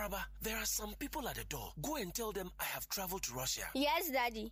Araba, there are some people at the door. Go and tell them I have traveled to Russia. Yes, Daddy.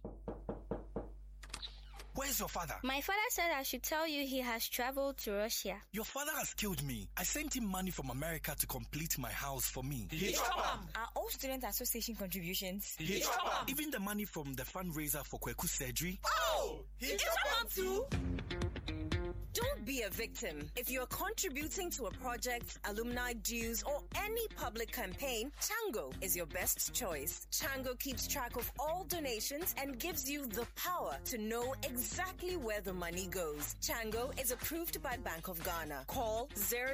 Where's your father? My father said I should tell you he has traveled to Russia. Your father has killed me. I sent him money from America to complete my house for me. Are all student association contributions? Even the money from the fundraiser for Kweku's surgery. Oh! Too? Don't be a victim. If you're contributing to a project, alumni dues, or any public campaign, Chango is your best choice. Chango keeps track of all donations and gives you the power to know exactly where the money goes. Chango is approved by Bank of Ghana. Call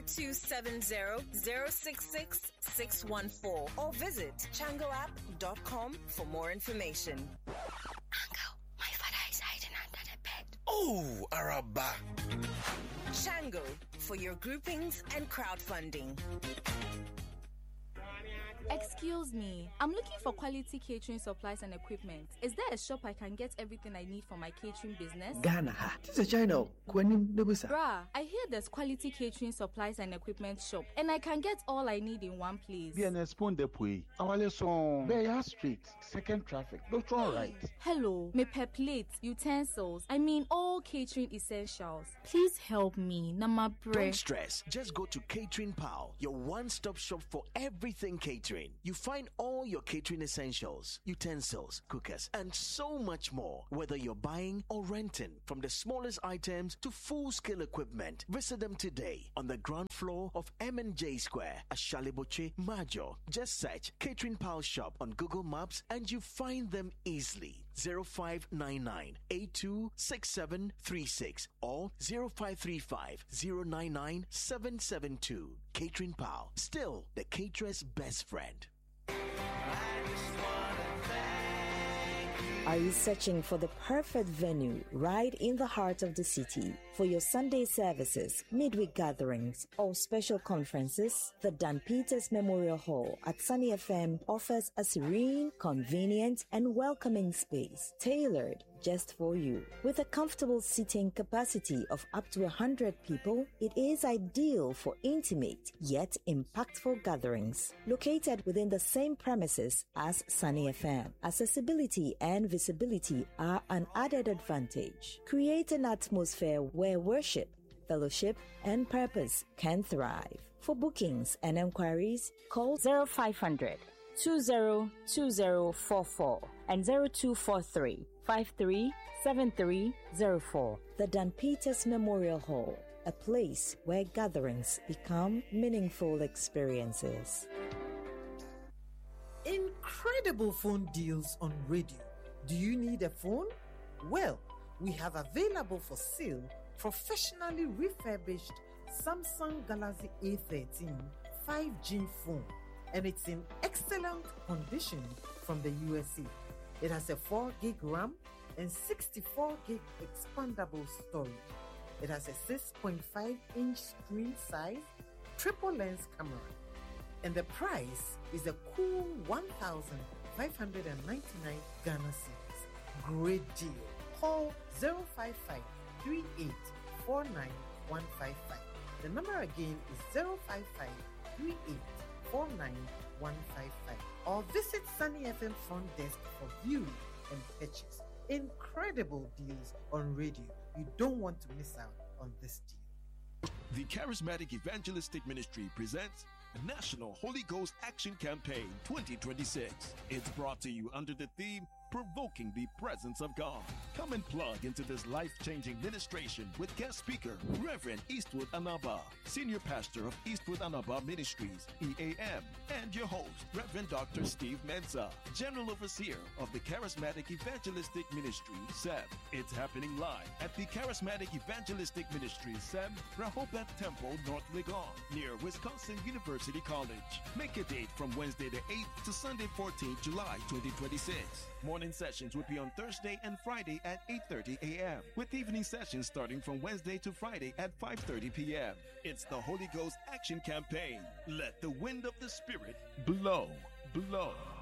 0270-066-614 or visit changoapp.com for more information. Uncle, my father is hiding under the bed. Oh, Araba. Chango for your groupings and crowdfunding. Excuse me, I'm looking for quality catering supplies and equipment. Is there a shop I can get everything I need for my catering business? Ghana, this is China. Bruh, I hear there's quality catering supplies and equipment shop, and I can get all I need in one place. Bien, spoon depuis. Awale son. Beya Street, second traffic. Don't right. Hello, me per plate, utensils. I mean all catering essentials. Please help me, Namabre. Don't stress. Just go to Catering Pal, your one-stop shop for everything catering. You find all your catering essentials, utensils, cookers, and so much more. Whether you're buying or renting, from the smallest items to full-scale equipment, visit them today on the ground floor of M&J Square at Shaliboche, Majo. Just search Catering Pal Shop on Google Maps and you find them easily. 0599-826736 or 0535-099-772. Catering Pal, still the caterer's best friend. Are you searching for the perfect venue right in the heart of the city for your Sunday services, midweek gatherings, or special conferences? The Dan Peters Memorial Hall at Sunny FM offers a serene, convenient, and welcoming space tailored just for you. With a comfortable seating capacity of up to 100 people, it is ideal for intimate yet impactful gatherings. Located within the same premises as Sunny FM, accessibility and visibility are an added advantage. Create an atmosphere where worship, fellowship, and purpose can thrive. For bookings and enquiries, call 0500 202044 and 0243 537304. The Dan Peters Memorial Hall, a place where gatherings become meaningful experiences. Incredible phone deals on radio. Do you need a phone? Well, we have available for sale professionally refurbished Samsung Galaxy A13 5G phone, and it's in excellent condition from the USA. It has a 4 gig RAM and 64 gig expandable storage. It has a 6.5-inch screen size, triple lens camera, and the price is a cool 1,599 Ghana cedis. Great deal. Call 055 3849 The number again is 055 3849 or visit Sunny FM front desk for viewing and purchase. Incredible deals on radio. You don't want to miss out on this deal. The Charismatic Evangelistic Ministry presents the National Holy Ghost Action Campaign 2026. It's brought to you under the theme Provoking the Presence of God. Come and plug into this life-changing ministration with guest speaker, Reverend Eastwood Anaba, Senior Pastor of Eastwood Anaba Ministries, EAM, and your host, Reverend Dr. Steve Mensah, General Overseer of the Charismatic Evangelistic Ministry, SEM. It's happening live at the Charismatic Evangelistic Ministry, SEM, Rehoboth Temple, North Legon, near Wisconsin University College. Make a date from Wednesday the 8th to Sunday 14th July 2026. Morning sessions will be on Thursday and Friday at 8:30 a.m., with evening sessions starting from Wednesday to Friday at 5:30 p.m. It's the Holy Ghost Action Campaign. Let the wind of the Spirit blow, blow.